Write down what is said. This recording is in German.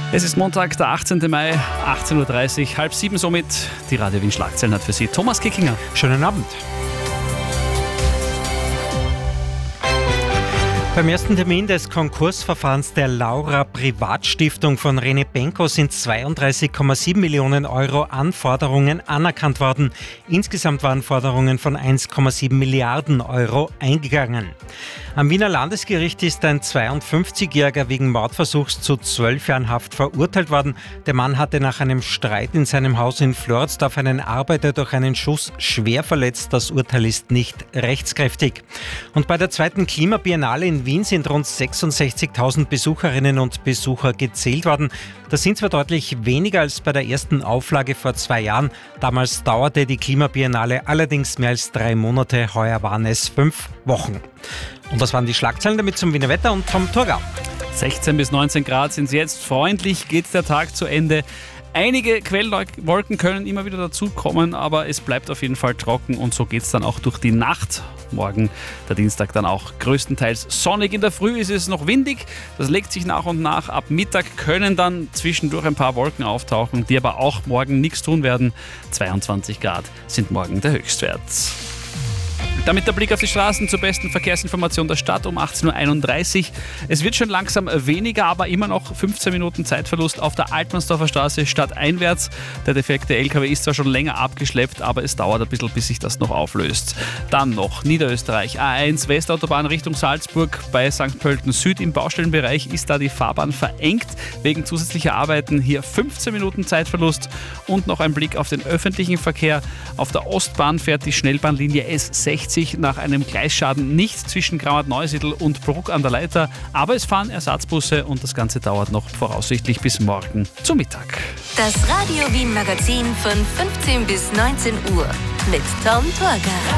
Es ist Montag, der 18. Mai, 18.30 Uhr, 6:30 somit. Die Radio Wien Schlagzeilen hat für Sie Thomas Kickinger. Schönen Abend. Beim ersten Termin des Konkursverfahrens der Laura Privatstiftung von René Benko sind 32,7 Millionen Euro an Forderungen anerkannt worden. Insgesamt waren Forderungen von 1,7 Milliarden Euro eingegangen. Am Wiener Landesgericht ist ein 52-Jähriger wegen Mordversuchs zu 12 Jahren Haft verurteilt worden. Der Mann hatte nach einem Streit in seinem Haus in Floridsdorf einen Arbeiter durch einen Schuss schwer verletzt. Das Urteil ist nicht rechtskräftig. Und bei der zweiten Klimabiennale in Wien sind rund 66.000 Besucherinnen und Besucher gezählt worden. Das sind zwar deutlich weniger als bei der ersten Auflage vor 2 Jahren. Damals dauerte die Klimabiennale allerdings mehr als 3 Monate. Heuer waren es 5 Wochen. Und das waren die Schlagzeilen, damit zum Wiener Wetter und Tom Thurgau. 16 bis 19 Grad sind es jetzt. Freundlich geht der Tag zu Ende. Einige Quellwolken können immer wieder dazukommen, aber es bleibt auf jeden Fall trocken und so geht es dann auch durch die Nacht. Morgen, der Dienstag, dann auch größtenteils sonnig. In der Früh ist es noch windig, das legt sich nach und nach. Ab Mittag können dann zwischendurch ein paar Wolken auftauchen, die aber auch morgen nichts tun werden. 22 Grad sind morgen der Höchstwert. Damit der Blick auf die Straßen zur besten Verkehrsinformation der Stadt um 18.31 Uhr. Es wird schon langsam weniger, aber immer noch 15 Minuten Zeitverlust auf der Altmannsdorfer Straße stadteinwärts. Der defekte LKW ist zwar schon länger abgeschleppt, aber es dauert ein bisschen, bis sich das noch auflöst. Dann noch Niederösterreich A1 Westautobahn Richtung Salzburg bei St. Pölten Süd im Baustellenbereich ist da die Fahrbahn verengt. Wegen zusätzlicher Arbeiten hier 15 Minuten Zeitverlust und noch ein Blick auf den öffentlichen Verkehr. Auf der Ostbahn fährt die Schnellbahnlinie S60 nach einem Gleisschaden nicht zwischen Grammat-Neusiedl und Bruck an der Leiter, aber es fahren Ersatzbusse und das Ganze dauert noch voraussichtlich bis morgen zu Mittag. Das Radio Wien Magazin von 15 bis 19 Uhr mit Tom Thurgau.